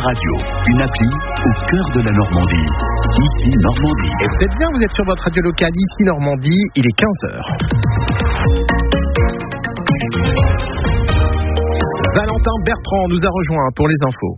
Radio, une appli au cœur de la Normandie. Ici Normandie. Et vous êtes bien, vous êtes sur votre radio locale Ici Normandie, il est 15h. Valentin Bertrand nous a rejoint pour les infos.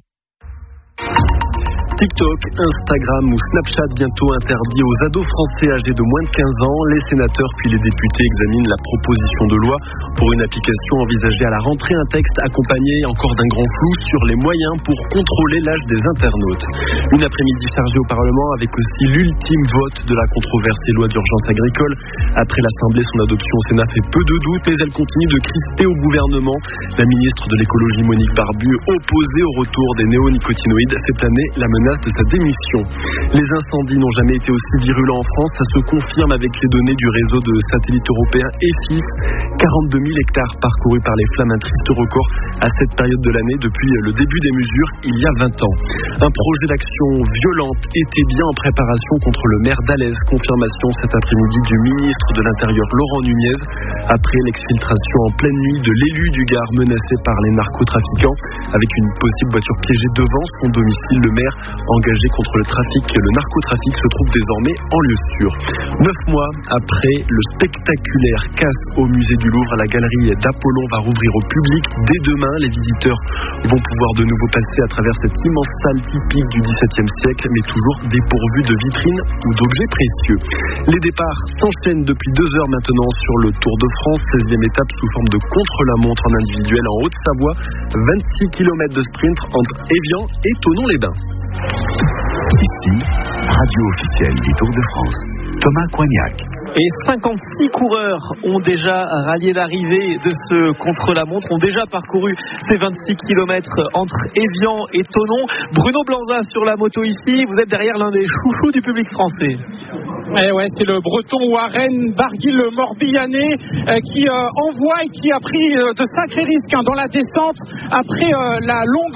TikTok, Instagram ou Snapchat bientôt interdits aux ados français âgés de moins de 15 ans. Les sénateurs puis les députés examinent la proposition de loi pour une application envisagée à la rentrée. Un texte accompagné encore d'un grand flou sur les moyens pour contrôler l'âge des internautes. Une après-midi chargée au Parlement avec aussi l'ultime vote de la controversée loi d'urgence agricole. Après l'Assemblée, son adoption au Sénat fait peu de doute, mais elle continue de crisper au gouvernement. La ministre de l'écologie Monique Barbu, opposée au retour des néonicotinoïdes, fait planer la menace de sa démission. Les incendies n'ont jamais été aussi virulents en France, ça se confirme avec les données du réseau de satellites européens EFIS. 42 000 hectares parcourus par les flammes, un triste record à cette période de l'année depuis le début des mesures il y a 20 ans. Un projet d'action violente était bien en préparation contre le maire d'Alès. Confirmation cet après-midi du ministre de l'Intérieur Laurent Nunez après l'exfiltration en pleine nuit de l'élu du Gard menacé par les narcotrafiquants. Avec une possible voiture piégée devant son domicile, le maire engagé contre le narcotrafic se trouve désormais en lieu sûr. 9 mois après le spectaculaire casse au musée du Louvre, la galerie d'Apollon va rouvrir au public dès demain. Les visiteurs vont pouvoir de nouveau passer à travers cette immense salle typique du XVIIe siècle, mais toujours dépourvue de vitrines ou d'objets précieux. Les départs s'enchaînent depuis 2 heures maintenant sur le Tour de France, 16e étape sous forme de contre-la-montre en individuel en Haute-Savoie, 26 km de sprint entre Évian et Thonon-les-Bains. Ici, radio officielle du Tour de France. Thomas Coignac. Et 56 coureurs ont déjà rallié l'arrivée de ce contre-la-montre, ont déjà parcouru ces 26 km entre Évian et Thonon. Bruno Blanza sur la moto ici, vous êtes derrière l'un des chouchous du public français. Eh ouais, c'est le breton Warren Barguil, le Morbihanais, qui envoie et qui a pris de sacrés risques dans la descente après la longue